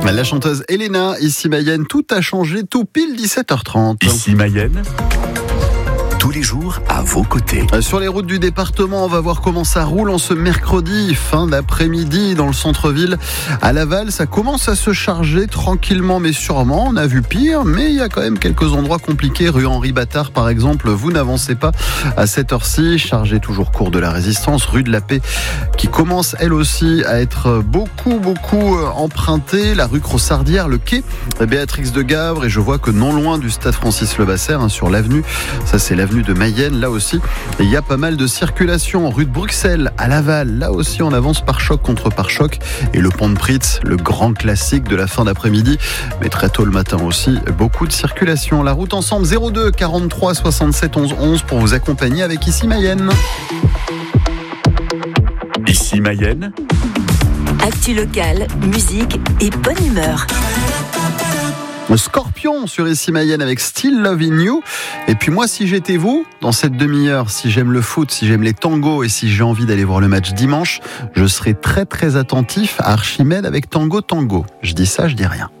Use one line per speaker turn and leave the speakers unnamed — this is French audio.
La chanteuse Elena, ici Mayenne, tout a changé, tout pile 17h30.
Ici Mayenne, tous les jours à vos côtés.
Sur les routes du département, on va voir comment ça roule en ce mercredi, fin d'après-midi dans le centre-ville. À Laval, ça commence à se charger tranquillement mais sûrement. On a vu pire, mais il y a quand même quelques endroits compliqués. Rue Henri Battard, par exemple, vous n'avancez pas à cette heure-ci. Chargé toujours cours de la Résistance. Rue de la Paix, qui commence elle aussi à être beaucoup empruntée. La rue Crossardière, le quai Béatrix de Gavre. Et je vois que non loin du stade Francis-Levasseur, sur l'avenue, ça c'est l'avenue de Mayenne, là aussi, il y a pas mal de circulation. Rue de Bruxelles, à Laval, là aussi on avance par choc contre par choc. Et le pont de Pritz, le grand classique de la fin d'après-midi, mais très tôt le matin aussi, beaucoup de circulation. La route ensemble, 02 43 67 11 11 pour vous accompagner avec Ici Mayenne.
Ici Mayenne,
actu locale, musique et bonne humeur.
Scorpion sur Ici Mayenne avec Still Loving You. Et puis moi, si j'étais vous, dans cette demi-heure, si j'aime le foot, si j'aime les tangos et si j'ai envie d'aller voir le match dimanche, je serai très attentif à Archimède avec Tango Tango. Je dis ça, je dis rien.